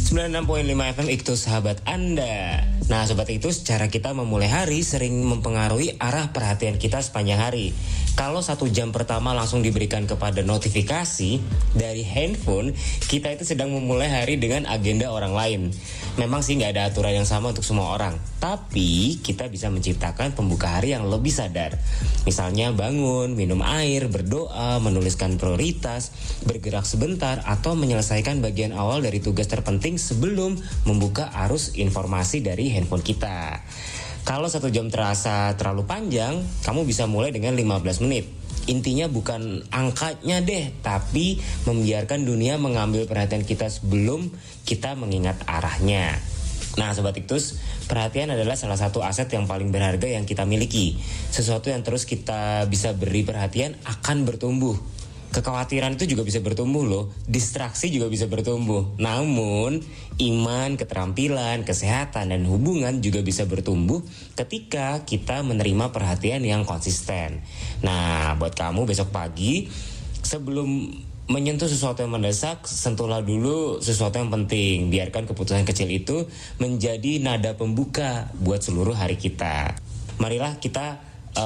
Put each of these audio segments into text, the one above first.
96.5 FM Iktus sahabat Anda. Nah Sobat Iktus, cara kita memulai hari sering mempengaruhi arah perhatian kita sepanjang hari. Kalau 1 jam pertama langsung diberikan kepada notifikasi dari handphone, kita itu sedang memulai hari dengan agenda orang lain. Memang sih gak ada aturan yang sama untuk semua orang, tapi kita bisa menciptakan pembuka hari yang lebih sadar. Misalnya bangun, minum air, berdoa, menuliskan prioritas, bergerak sebentar, atau menyelesaikan bagian awal dari tugas terpenting sebelum membuka arus informasi dari handphone kita. Kalau 1 jam terasa terlalu panjang, kamu bisa mulai dengan 15 menit. Intinya bukan angkanya deh, tapi membiarkan dunia mengambil perhatian kita sebelum kita mengingat arahnya. Nah Sobat Iktus, perhatian adalah salah satu aset yang paling berharga yang kita miliki. Sesuatu yang terus kita bisa beri perhatian akan bertumbuh. Kekhawatiran itu juga bisa bertumbuh loh, distraksi juga bisa bertumbuh. Namun, iman, keterampilan, kesehatan, dan hubungan juga bisa bertumbuh ketika kita menerima perhatian yang konsisten. Nah, buat kamu besok pagi, sebelum menyentuh sesuatu yang mendesak, sentuhlah dulu sesuatu yang penting. Biarkan keputusan kecil itu menjadi nada pembuka buat seluruh hari kita. Marilah kita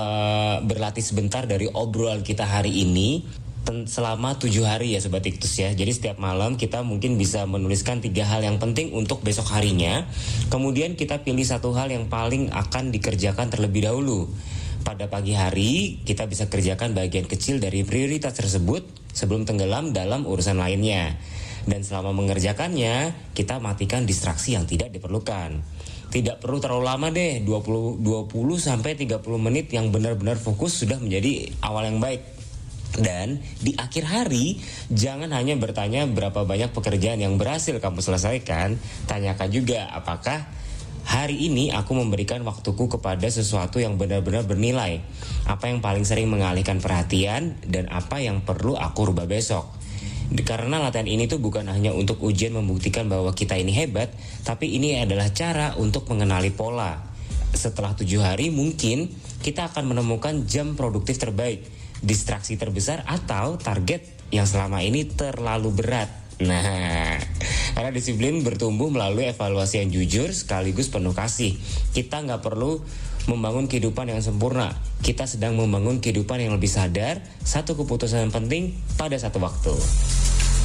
berlatih sebentar dari obrolan kita hari ini selama 7 hari ya Sobat Iktus ya. Jadi setiap malam kita mungkin bisa menuliskan 3 hal yang penting untuk besok harinya. Kemudian kita pilih 1 hal yang paling akan dikerjakan terlebih dahulu. Pada pagi hari kita bisa kerjakan bagian kecil dari prioritas tersebut sebelum tenggelam dalam urusan lainnya. Dan selama mengerjakannya, kita matikan distraksi yang tidak diperlukan. Tidak perlu terlalu lama deh, 20 sampai 30 menit yang benar-benar fokus sudah menjadi awal yang baik. Dan di akhir hari, jangan hanya bertanya berapa banyak pekerjaan yang berhasil kamu selesaikan. Tanyakan juga apakah hari ini aku memberikan waktuku kepada sesuatu yang benar-benar bernilai. Apa yang paling sering mengalihkan perhatian dan apa yang perlu aku rubah besok. Karena latihan ini tuh bukan hanya untuk ujian membuktikan bahwa kita ini hebat, tapi ini adalah cara untuk mengenali pola. Setelah 7 hari mungkin kita akan menemukan jam produktif terbaik, distraksi terbesar, atau target yang selama ini terlalu berat. Nah, karena disiplin bertumbuh melalui evaluasi yang jujur sekaligus penuh kasih. Kita nggak perlu membangun kehidupan yang sempurna. Kita sedang membangun kehidupan yang lebih sadar, satu keputusan yang penting pada satu waktu.